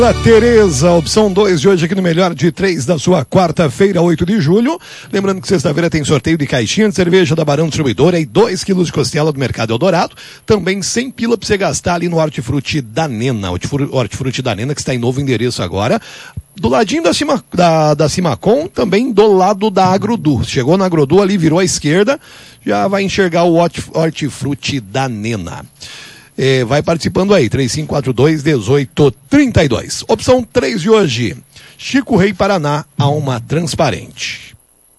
A Tereza, opção 2 de hoje aqui no Melhor de 3 da sua quarta-feira, 8 de julho. Lembrando que sexta-feira tem sorteio de caixinha de cerveja da Barão Distribuidora e 2 quilos de costela do Mercado Eldorado. Também 100 pila pra você gastar ali no Hortifruti da Nena. Hortifruti da Nena, que está em novo endereço agora. Do ladinho da Cimacom, também do lado da Agrodu. Chegou na Agrodu ali, virou à esquerda, já vai enxergar o Hortifruti da Nena. Vai participando aí, 3542-1832. Opção 3 de hoje, Chico Rei Paraná, Alma Transparente.